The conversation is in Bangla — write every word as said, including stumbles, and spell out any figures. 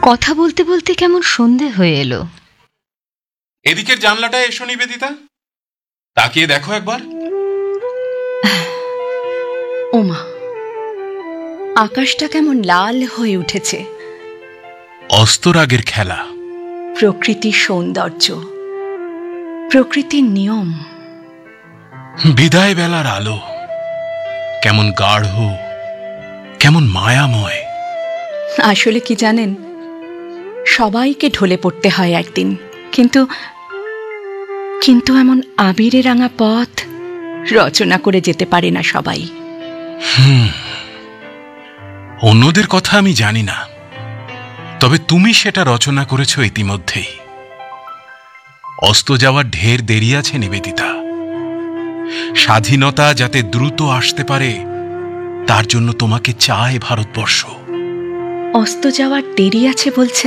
কথা বলতে বলতে কেমন সন্ধে হয়ে এলো। এদিকের জানলাটায় এসো নিবেদিতা, তাকিয়ে দেখো একবার। ওমা, আকাশটা কেমন লাল হয়ে উঠেছে। অস্তরাগের খেলা, প্রকৃতির সৌন্দর্য, প্রকৃতির নিয়ম। বিদায় বেলার আলো কেমন গাঢ়, কেমন মায়াময়। আসলে কি জানেন, সবাইকে ঢলে পড়তে হয় একদিন, কিন্তু কিন্তু এমন আবিরে রাঙা পথ রচনা করে যেতে পারে না সবাই। হুম, অন্যদের কথা আমি জানি না, তবে তুমি সেটা রচনা করেছো ইতিমধ্যেই। অস্ত যাওয়ার ঢের দেরি আছে নিবেদিতা। স্বাধীনতা যাতে দ্রুত আসতে পারে তার জন্য তোমাকে চায় ভারতবর্ষ। অস্ত যাওয়ার দেরি আছে বলছেন?